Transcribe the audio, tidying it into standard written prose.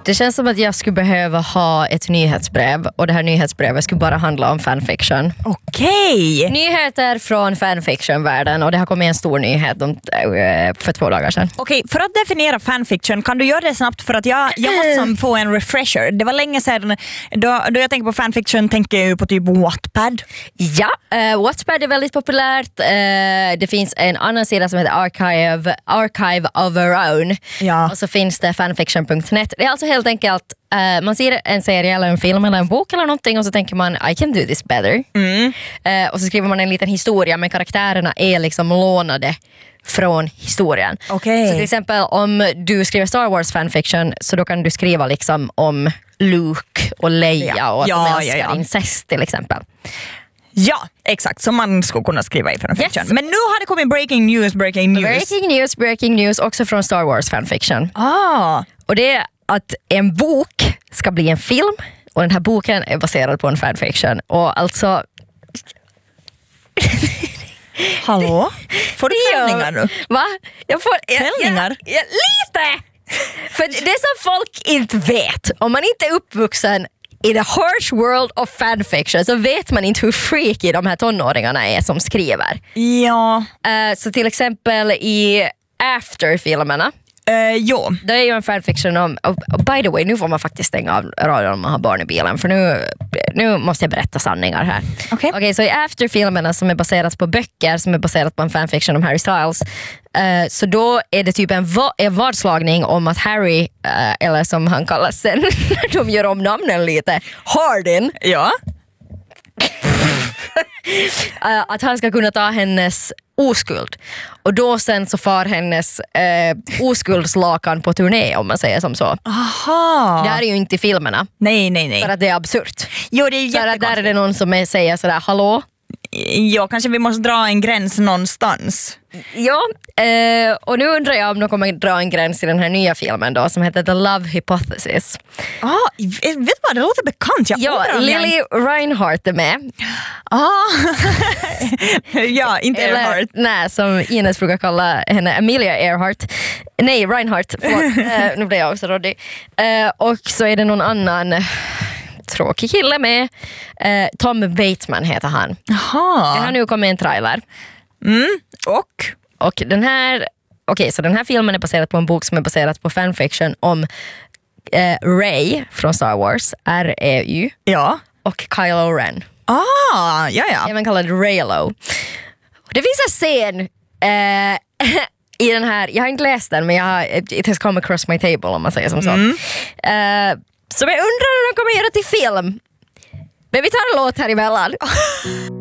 Det känns som att jag skulle behöva ha ett nyhetsbrev och det här nyhetsbrevet skulle bara handla om fanfiction. Okej. Nyheter från fanfiction-världen och det har kommit en stor nyhet för 2 dagar sedan. Okej, för att definiera fanfiction, kan du göra det snabbt för att jag måste få en refresher. Det var länge sedan, då jag tänker på fanfiction tänker jag ju på typ Wattpad. Ja, Wattpad är väldigt populärt. Det finns en annan sida som heter Archive of Our Own. Ja. Och så finns det fanfiction.net. Det är alltså helt enkelt man ser en serie eller en film eller en bok eller någonting och så tänker man I can do this better. Och så skriver man en liten historia men karaktärerna är liksom lånade från historien. Okay. Så till exempel om du skriver Star Wars fanfiction så då kan du skriva liksom om Luke och Leia och att de älskar incest till exempel. Ja, exakt. Som man skulle kunna skriva i fanfiction. Yes. Men nu har det kommit breaking news också från Star Wars fanfiction. Och det är att en bok ska bli en film och den här boken är baserad på en fanfiction. Och alltså... Hallå? Får du tändningar nu? Va? Jag får... Tändningar? Lite! För det som folk inte vet, om man inte är uppvuxen i the harsh world of fanfiction så vet man inte hur freaky de här tonåringarna är som skriver. Ja. Så till exempel i After-filmerna. Jo. Det är ju en fanfiction om... By the way, nu får man faktiskt stänga av radion om man har barn i bilen. För nu måste jag berätta sanningar här. Okej, så i After-filmerna som är baserat på böcker, som är baserat på en fanfiction om Harry Styles. Så då är det typ en vadslagning om att Harry, eller som han kallas sen, de gör om namnen lite, Hardin. Ja. Att han ska kunna ta hennes oskuld. Och då sen så far hennes oskuldslakan på turné om man säger som så. Aha. Det här är ju inte i filmerna. Nej. För att det är absurt. Jo, det är för att där är det någon som säger sådär, hallå? Ja, kanske vi måste dra en gräns någonstans. Ja, och nu undrar jag om de kommer dra en gräns i den här nya filmen då som heter The Love Hypothesis. Vet du vad, det låter bekant. Lily Reinhardt är med. Ja, inte Earhart. Nej, som Ines brukar kalla henne, Amelia Earhart. Nej, Reinhardt, förlåt. Nu blir jag också rådig. Och så är det någon annan tråkig kille med. Tom Bateman heter han. Aha. Det har nu kommit en trailer. Och den här... Okej, så den här filmen är baserad på en bok som är baserad på fanfiction om Rey från Star Wars, R-E-Y. Ja. Och Kylo Ren. Även kallad Reylo. Det finns en scen i den här, jag har inte läst den men it has come across my table om man säger som så. Som jag undrar om de kommer göra till film. Men vi tar en låt här emellan.